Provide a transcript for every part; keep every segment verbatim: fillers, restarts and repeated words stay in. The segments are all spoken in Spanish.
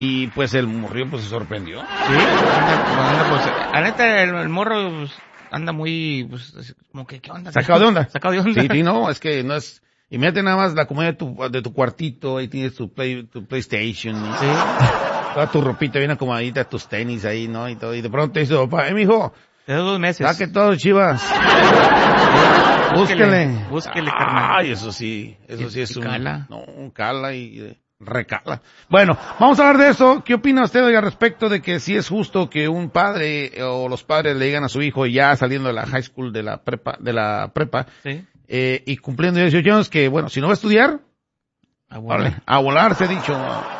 Y pues el morrillo pues se sorprendió. Sí, anda, anda, pues, la neta, el, el morro pues, anda muy, pues, como que, ¿qué onda? Sacado de onda. Sacado de onda. Sí, sí, no, es que no es... Y mírate nada más la comida de tu, de tu cuartito, ahí tienes tu play, tu PlayStation, ¿no? Sí. Toda tu ropita bien acomodadita, tus tenis ahí, ¿no? Y todo, y de pronto te dice, papá, eh, mijo, de dos meses. saque todo, Chivas. Búsquele. Búsquele, carnal. Ay, eso sí, eso sí es y un... cala. No, un cala y eh, recala. Bueno, vamos a hablar de eso. ¿Qué opina usted al respecto de que si es justo que un padre eh, o los padres le digan a su hijo ya saliendo de la high school, de la prepa, de la prepa, Sí. eh, y cumpliendo dieciocho años que, bueno, si no va a estudiar, A volar. vale, a volar se ha dicho.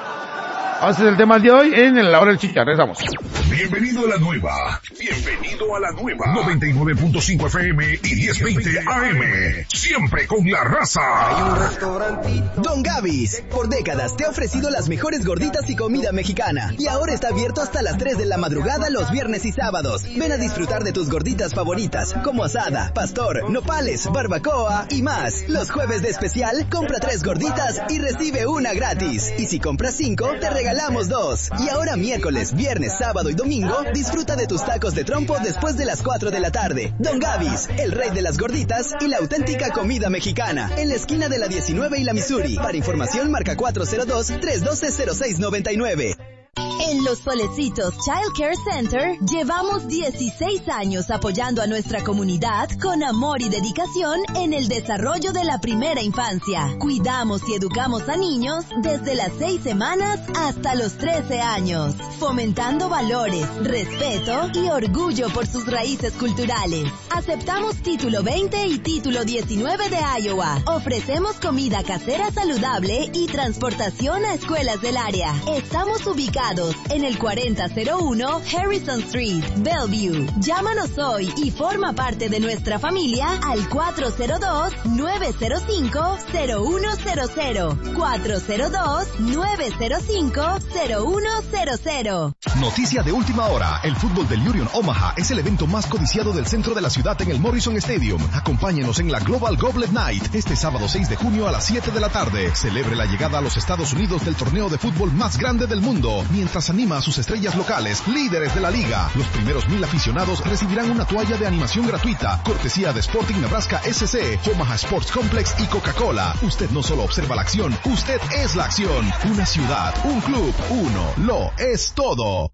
Ese es el tema de hoy en la hora del chicha. Regresamos. Bienvenido a la nueva. Bienvenido a la nueva. noventa y nueve punto cinco F M y diez veinte A M. Siempre con la raza. Hay un restaurantito. Don Gavis, por décadas te ha ofrecido las mejores gorditas y comida mexicana. Y ahora está abierto hasta las tres de la madrugada los viernes y sábados. Ven a disfrutar de tus gorditas favoritas, como asada, pastor, nopales, barbacoa y más. Los jueves de especial, compra tres gorditas y recibe una gratis. Y si compras cinco, te regalamos Regalamos dos. Y ahora miércoles, viernes, sábado y domingo, disfruta de tus tacos de trompo después de las cuatro de la tarde. Don Gavis, el rey de las gorditas y la auténtica comida mexicana. En la esquina de la diecinueve y la Missouri. Para información, marca cuatro cero dos, tres uno dos, cero seis nueve nueve. En Los Solecitos Child Care Center llevamos dieciséis años apoyando a nuestra comunidad con amor y dedicación en el desarrollo de la primera infancia. Cuidamos y educamos a niños desde las seis semanas hasta los trece años, fomentando valores, respeto y orgullo por sus raíces culturales. Aceptamos título veinte y título diecinueve de Iowa. Ofrecemos comida casera saludable y transportación a escuelas del área. Estamos ubicados en el cuarenta cero uno Harrison Street, Bellevue. Llámanos hoy y forma parte de nuestra familia al cuatro cero dos, nueve cero cinco, cero uno cero cero. cuatro cero dos, nueve cero cinco, cero uno cero cero. Noticia de última hora. El fútbol del Union Omaha es el evento más codiciado del centro de la ciudad en el Morrison Stadium. Acompáñenos en la Global Goblet Night este sábado seis de junio a las siete de la tarde. Celebre la llegada a los Estados Unidos del torneo de fútbol más grande del mundo, mientras anima a sus estrellas locales, líderes de la liga. Los primeros mil aficionados recibirán una toalla de animación gratuita, cortesía de Sporting Nebraska S C, Omaha Sports Complex y Coca-Cola. Usted no solo observa la acción, usted es la acción. Una ciudad, un club, uno, lo es todo.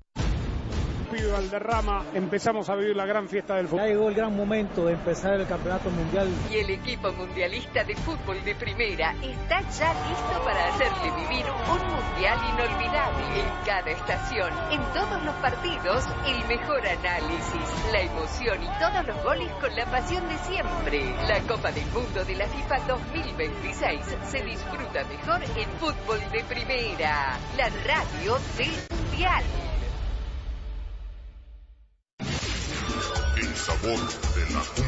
Valderrama, empezamos a vivir la gran fiesta del fútbol. Ya llegó el gran momento de empezar el campeonato mundial. Y el equipo mundialista de fútbol de primera está ya listo para hacerle vivir un mundial inolvidable en cada estación, en todos los partidos, el mejor análisis, la emoción y todos los goles con la pasión de siempre. La Copa del Mundo de la FIFA dos mil veintiséis se disfruta mejor en fútbol de primera, la radio del mundial. El sabor de la